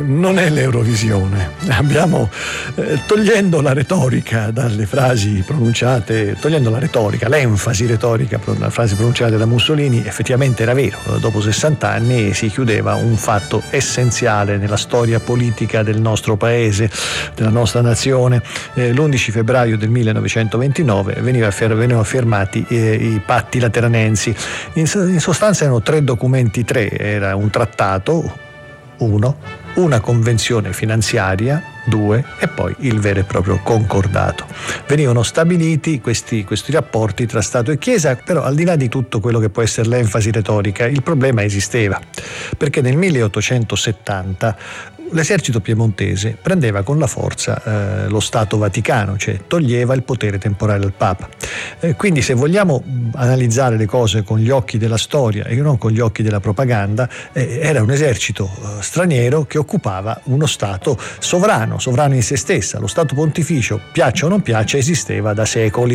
non è l'Eurovisione. Abbiamo, togliendo la retorica dalle frasi pronunciate, togliendo la retorica, l'enfasi retorica, la frase pronunciata da Mussolini, effettivamente era vero, dopo 60 anni si chiudeva un fatto essenziale nella storia politica del nostro paese, della nostra nazione. L'11 febbraio del 1929 venivano firmati i patti lateranensi. In sostanza erano tre documenti, era un trattato, una convenzione finanziaria, 2, e poi il vero e proprio concordato. Venivano stabiliti questi rapporti tra Stato e Chiesa, però al di là di tutto quello che può essere l'enfasi retorica, il problema esisteva, perché nel 1870 l'esercito piemontese prendeva con la forza lo Stato Vaticano, cioè toglieva il potere temporale al Papa. Quindi se vogliamo analizzare le cose con gli occhi della storia e non con gli occhi della propaganda, era un esercito straniero che occupava uno Stato sovrano in se stessa. Lo Stato pontificio, piaccia o non piaccia, esisteva da secoli.